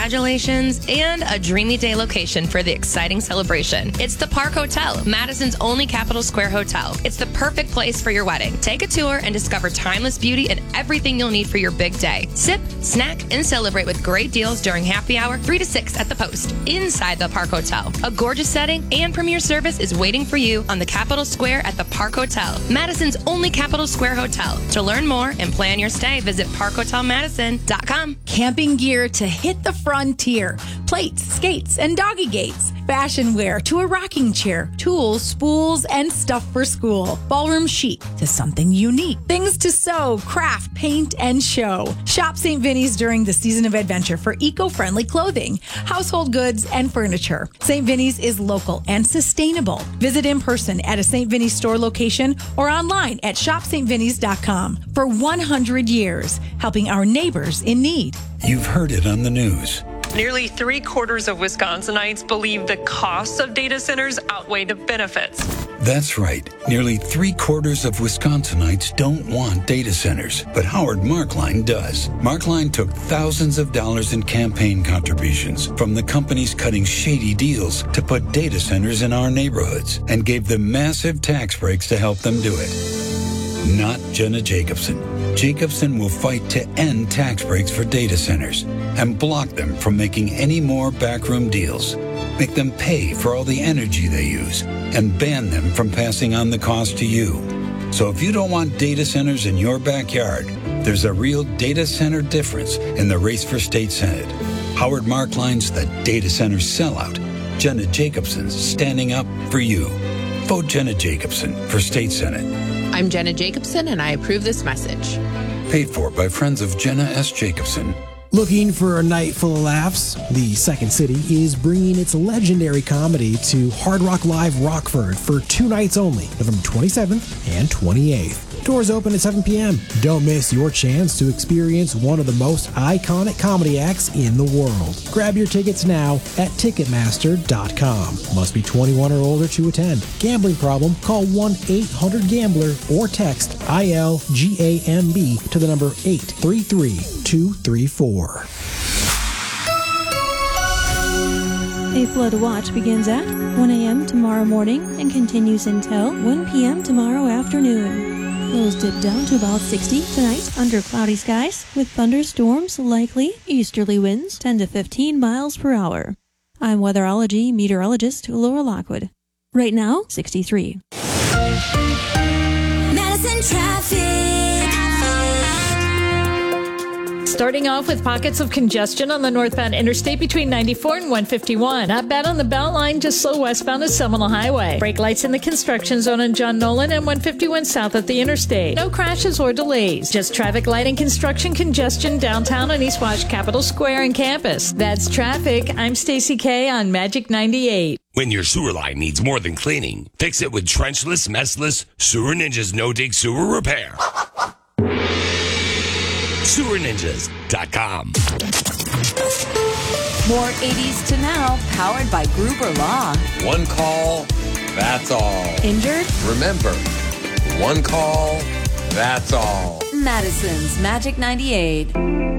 congratulations, and a dreamy day location for the exciting celebration. It's the Park Hotel, Madison's only Capitol Square hotel. It's the perfect place for your wedding. Take a tour and discover timeless beauty and everything you'll need for your big day. Sip, snack, and celebrate with great deals during happy hour 3 to 6 at the Post, inside the Park Hotel. A gorgeous setting and premier service is waiting for you on the Capitol Square at the Park Hotel, Madison's only Capitol Square hotel. To learn more and plan your stay, visit parkhotelmadison.com. Camping gear to hit the frontier. Plates, skates, and doggy gates. Fashion wear to a rocking chair. Tools, spools, and stuff for school. Ballroom chic to something unique. Things to sew, craft, paint, and show. Shop St. Vinny's during the season of adventure for eco-friendly clothing, household goods, and furniture. St. Vinny's is local and sustainable. Visit in person at a St. Vinny's store location or online at shopstvinny's.com. For 100 years, helping our neighbors in need. You've heard it on the news. Nearly 3/4 of Wisconsinites believe the costs of data centers outweigh the benefits. That's right. Nearly 3/4 of Wisconsinites don't want data centers, but Howard Markline does. Markline took thousands of dollars in campaign contributions from the companies cutting shady deals to put data centers in our neighborhoods and gave them massive tax breaks to help them do it. Not Jenna Jacobson. Jacobson will fight to end tax breaks for data centers and block them from making any more backroom deals, make them pay for all the energy they use, and ban them from passing on the cost to you. So if you don't want data centers in your backyard, there's a real data center difference in the race for state senate. Howard Markline's the data center sellout. Jenna Jacobson's standing up for you. Vote Jenna Jacobson for state senate. I'm Jenna Jacobson, and I approve this message. Paid for by friends of Jenna S. Jacobson. Looking for a night full of laughs? The Second City is bringing its legendary comedy to Hard Rock Live Rockford for 2 nights only, November 27th and 28th. Doors open at 7 p.m. Don't miss your chance to experience one of the most iconic comedy acts in the world. Grab your tickets now at Ticketmaster.com. Must be 21 or older to attend. Gambling problem? Call 1-800-GAMBLER or text ILGAMB to the number 833-234. A flood watch begins at 1 a.m. tomorrow morning and continues until 1 p.m. tomorrow afternoon. Lows dip down to about 60 tonight under cloudy skies with thunderstorms likely, easterly winds 10 to 15 miles per hour. I'm weatherology meteorologist Laura Lockwood. Right now, 63. Madison traffic. Starting off with pockets of congestion on the northbound interstate between 94 and 151. Not bad on the Beltline, just slow westbound at Seminole Highway. Brake lights in the construction zone on John Nolan and 151 south at the interstate. No crashes or delays. Just traffic light and construction congestion downtown on East Wash, Capitol Square, and campus. That's traffic. I'm Stacey K on Magic 98. When your sewer line needs more than cleaning, fix it with trenchless, messless, Sewer Ninjas no-dig sewer repair. SewerNinjas.com. More 80s to now, powered by Gruber Law. One call, that's all. Injured? Remember, one call, that's all. Madison's Magic 98.